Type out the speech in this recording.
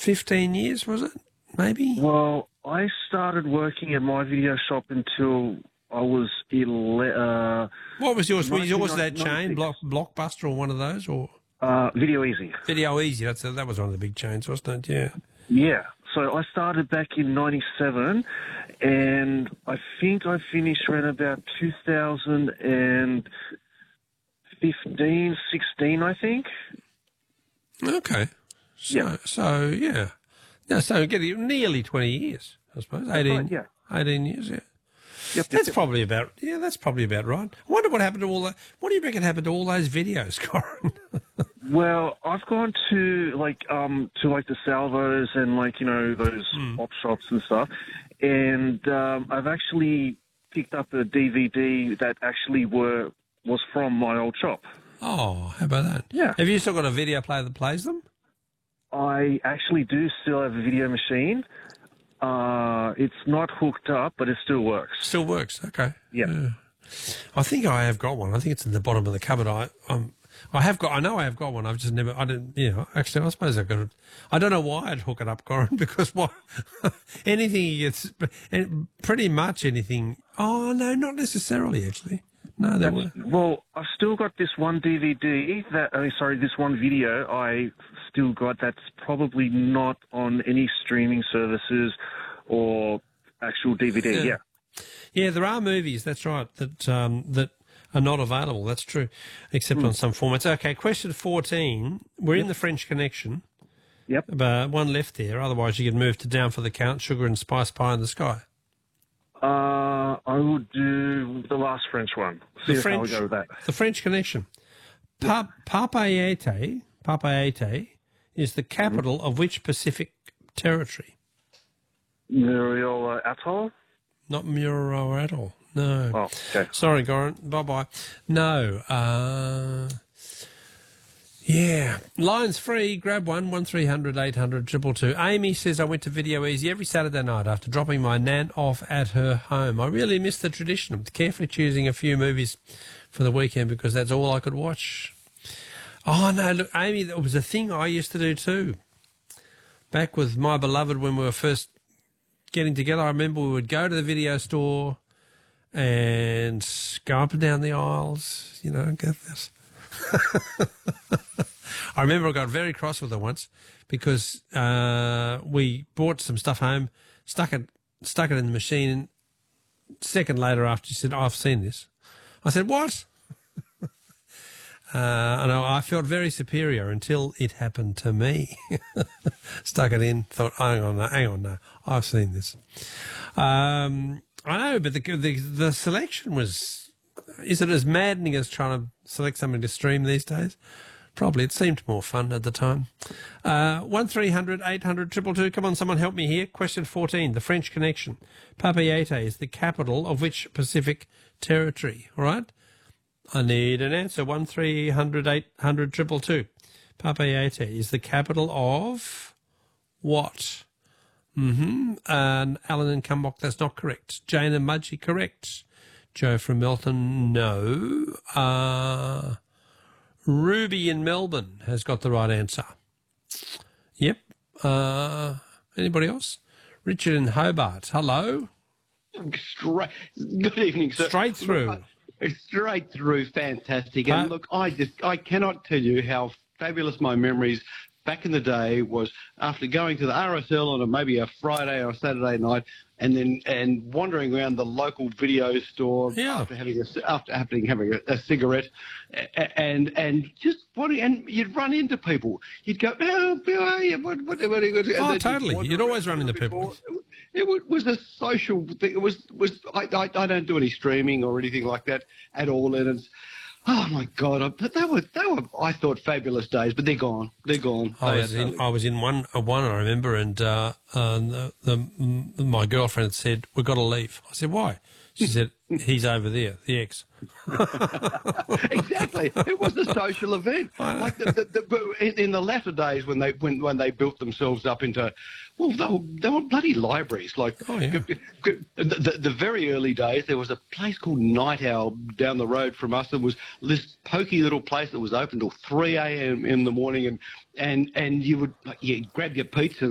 15 years, was it? Maybe? Well, I started working at my video shop until I was 11. What was yours? Was yours that 96. chain, Blockbuster or one of those? Or Video Easy. Video Easy, that was one of the big chains, wasn't it? Yeah. Yeah. So I started back in 97, and I think I finished around about 2015, 16, I think. Okay. Yeah. So yeah. No, so getting nearly 20 years, I suppose. 18, right, yeah. 18 years, yeah. Yep, That's probably about right. I wonder what happened to all that. What do you reckon happened to all those videos, Corin? Well, I've gone to the Salvos and those op shops and stuff, and I've actually picked up a DVD that actually was from my old shop. Oh, how about that? Yeah. Have you still got a video player that plays them? I actually do still have a video machine. It's not hooked up, but it still works. Still works. Okay. Yeah. I think I have got one. I think it's in the bottom of the cupboard. I know I have got one. I've just never. I didn't. Actually, I suppose I got it. I don't know why I'd hook it up, Corin, because what? Anything gets, pretty much anything. Oh no, not necessarily actually. No, that was. Well, I've still got this one DVD this one video I still got that's probably not on any streaming services or actual DVD. Yeah. Yeah, there are movies. That's right. That are not available. That's true, except on some formats. Okay, question 14. We're in the French Connection. Yep. One left there. Otherwise, you could move to Down for the Count, Sugar and Spice Pie in the Sky. I would do the last French one. See if I'll go with that. The French Connection. Papeete is the capital of which Pacific territory? Muriel Atoll? Not Muriel Atoll. No. Oh, okay. Sorry, Goran. Bye-bye. No. Yeah. Line's free. Grab one. 1300 800 222. Amy says, I went to Video Easy every Saturday night after dropping my nan off at her home. I really miss the tradition of carefully choosing a few movies for the weekend because that's all I could watch. Oh, no, look, Amy, that was a thing I used to do too. Back with my beloved when we were first getting together, I remember we would go to the video store and go up and down the aisles, get this. I remember I got very cross with her once because we brought some stuff home, stuck it in the machine, and a second later after she said, I've seen this. I said, what? And I felt very superior until it happened to me. Stuck it in, thought, hang on, no, I've seen this. I know, but the selection was, is it as maddening as trying to select something to stream these days? Probably. It seemed more fun at the time. 1300 800 222. Come on, someone help me here. Question 14, the French Connection. Papeete is the capital of which Pacific territory? All right? I need an answer. 1300 800 222. Papeete is the capital of what? And Alan and Cumbok, that's not correct. Jane and Mudgee, correct. Joe from Melton, no. Ruby in Melbourne has got the right answer. Yep. Anybody else? Richard in Hobart, hello. Good evening, sir. Straight through. Straight through, fantastic. And look, I cannot tell you how fabulous my memories back in the day was after going to the RSL on maybe a Friday or Saturday night, and wandering around the local video store after having a cigarette, and just wanting, and you'd run into people. You'd go, oh, how are you? What oh, totally. You'd always run into people. It was a social thing. It was. I don't do any streaming or anything like that at all, and it's. Oh my God! They were. I thought fabulous days, but they're gone. They're gone. I was in one. I remember, and my girlfriend said, "We've got to leave." I said, "Why?" She said, "He's over there, the ex." Exactly. It was a social event. Like in the latter days when they built themselves up into, well, they were bloody libraries. Like the very early days, there was a place called Night Owl down the road from us. It was this pokey little place that was open till 3 a.m. in the morning, and you would grab your pizza